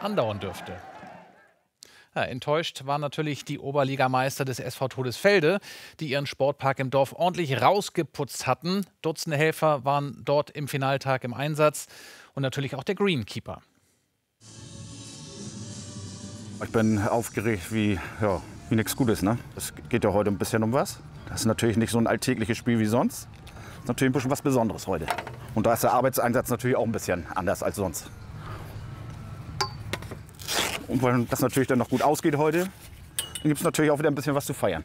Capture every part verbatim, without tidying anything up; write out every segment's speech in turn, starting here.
andauern dürfte. Ja, enttäuscht waren natürlich die Oberligameister des S V Todesfelde, die ihren Sportpark im Dorf ordentlich rausgeputzt hatten. Dutzende Helfer waren dort im Finaltag im Einsatz und natürlich auch der Greenkeeper. Ich bin aufgeregt wie, ja, wie nichts Gutes. Ne? Es geht ja heute ein bisschen um was. Das ist natürlich nicht so ein alltägliches Spiel wie sonst. Das ist natürlich ein bisschen was Besonderes heute. Und da ist der Arbeitseinsatz natürlich auch ein bisschen anders als sonst. Und weil das natürlich dann noch gut ausgeht heute, dann gibt es natürlich auch wieder ein bisschen was zu feiern.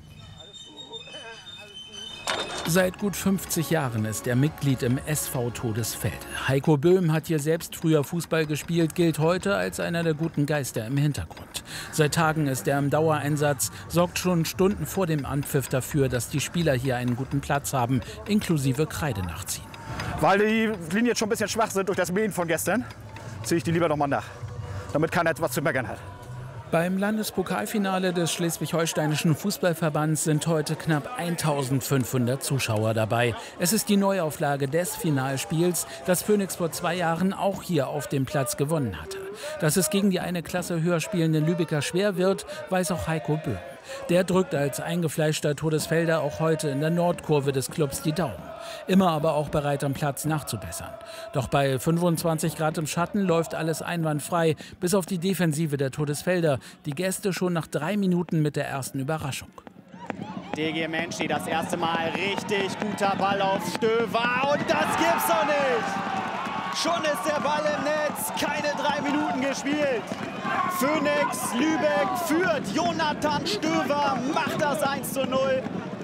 Seit gut fünfzig Jahren ist er Mitglied im S V Todesfelde. Heiko Böhm hat hier selbst früher Fußball gespielt, gilt heute als einer der guten Geister im Hintergrund. Seit Tagen ist er im Dauereinsatz, sorgt schon Stunden vor dem Anpfiff dafür, dass die Spieler hier einen guten Platz haben, inklusive Kreide nachziehen. Weil die Linien jetzt schon ein bisschen schwach sind durch das Mähen von gestern, ziehe ich die lieber noch mal nach, damit keiner etwas zu meckern hat. Beim Landespokalfinale des Schleswig-Holsteinischen Fußballverbands sind heute knapp eintausendfünfhundert Zuschauer dabei. Es ist die Neuauflage des Finalspiels, das Phönix vor zwei Jahren auch hier auf dem Platz gewonnen hatte. Dass es gegen die eine Klasse höher spielenden Lübecker schwer wird, weiß auch Heiko Böhm. Der drückt als eingefleischter Todesfelder auch heute in der Nordkurve des Clubs die Daumen. Immer aber auch bereit, am Platz nachzubessern. Doch bei fünfundzwanzig Grad im Schatten läuft alles einwandfrei, bis auf die Defensive der Todesfelder. Die Gäste schon nach drei Minuten mit der ersten Überraschung. D G Menschi, das erste Mal richtig guter Ball auf Stöver und das gibt's doch nicht! Schon ist der Ball im Netz, keine drei Minuten gespielt. Phönix Lübeck führt, Jonathan Stöver macht das eins zu null.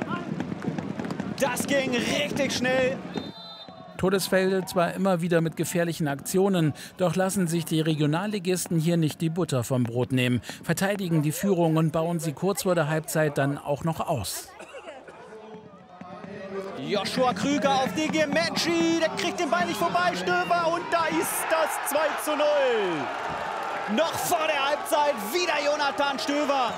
Das ging richtig schnell. Todesfelde zwar immer wieder mit gefährlichen Aktionen, doch lassen sich die Regionalligisten hier nicht die Butter vom Brot nehmen, verteidigen die Führung und bauen sie kurz vor der Halbzeit dann auch noch aus. Joshua Krüger auf D G Menschi, der kriegt den Ball nicht vorbei, Stöver und da ist das zwei zu null. Noch vor der Halbzeit wieder Jonathan Stöver.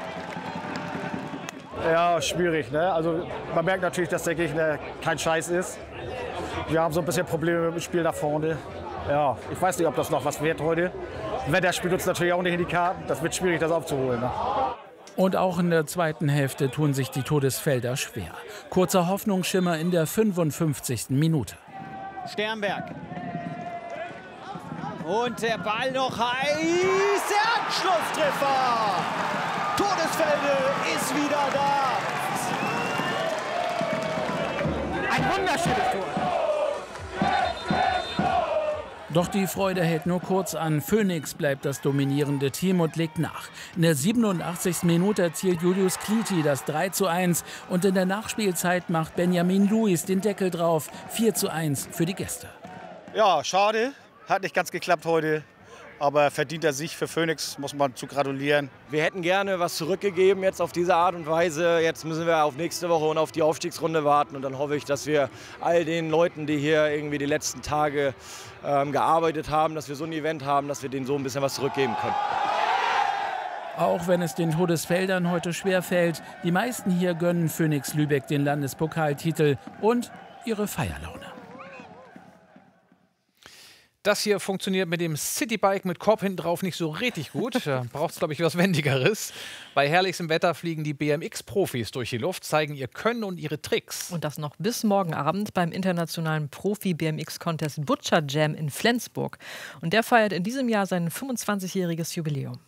Ja, schwierig. Ne? Also man merkt natürlich, dass der Gegner kein Scheiß ist. Wir haben so ein bisschen Probleme mit dem Spiel da vorne. Ja, ich weiß nicht, ob das noch was wird heute. Wetter spielt uns natürlich auch nicht in die Karten. Das wird schwierig, das aufzuholen. Ne? Und auch in der zweiten Hälfte tun sich die Todesfelder schwer. Kurzer Hoffnungsschimmer in der fünfundfünfzigsten Minute. Sternberg. Und der Ball noch heiß. Der Anschlusstreffer. Todesfelde ist wieder da. Ein wunderschönes Tor. Doch die Freude hält nur kurz an. Phönix bleibt das dominierende Team und legt nach. In der siebenundachtzigsten Minute erzielt Julius Kliti das drei zu eins. Und in der Nachspielzeit macht Benjamin Luis den Deckel drauf. vier zu eins für die Gäste. Ja, schade. Hat nicht ganz geklappt heute. Aber verdienter Sieg für Phönix, muss man zu gratulieren. Wir hätten gerne was zurückgegeben jetzt auf diese Art und Weise. Jetzt müssen wir auf nächste Woche und auf die Aufstiegsrunde warten. Und dann hoffe ich, dass wir all den Leuten, die hier irgendwie die letzten Tage ähm, gearbeitet haben, dass wir so ein Event haben, dass wir denen so ein bisschen was zurückgeben können. Auch wenn es den Todesfeldern heute schwerfällt, die meisten hier gönnen Phönix Lübeck den Landespokaltitel und ihre Feierlaune. Das hier funktioniert mit dem Citybike mit Korb hinten drauf nicht so richtig gut. Da braucht es, glaube ich, was Wendigeres. Bei herrlichem Wetter fliegen die B M X-Profis durch die Luft, zeigen ihr Können und ihre Tricks. Und das noch bis morgen Abend beim internationalen Profi-B M X-Contest Butcher Jam in Flensburg. Und der feiert in diesem Jahr sein fünfundzwanzigjähriges Jubiläum.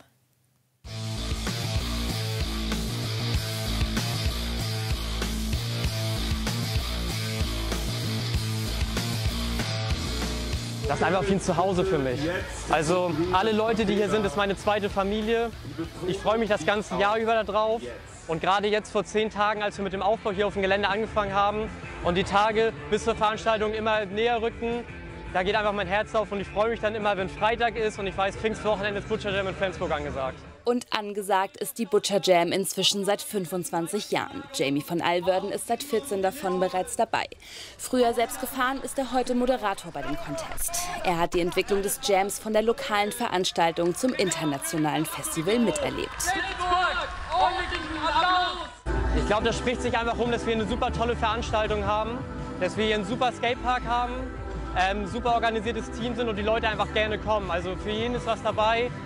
Das ist einfach wie ein Zuhause für mich. Also alle Leute, die hier sind, ist meine zweite Familie. Ich freue mich das ganze Jahr über darauf. Und gerade jetzt vor zehn Tagen, als wir mit dem Aufbau hier auf dem Gelände angefangen haben und die Tage bis zur Veranstaltung immer näher rücken, da geht einfach mein Herz auf und ich freue mich dann immer, wenn Freitag ist und ich weiß, Pfingstwochenende ist Butcher Jam in Flensburg angesagt. Und angesagt ist die Butcher Jam inzwischen seit fünfundzwanzig Jahren. Jamie von Alverden ist seit vierzehn davon bereits dabei. Früher selbst gefahren, ist er heute Moderator bei dem Contest. Er hat die Entwicklung des Jams von der lokalen Veranstaltung zum internationalen Festival miterlebt. Ich glaube, das spricht sich einfach um, dass wir eine super tolle Veranstaltung haben, dass wir hier einen super Skatepark haben, ähm, super organisiertes Team sind und die Leute einfach gerne kommen. Also für jeden ist was dabei.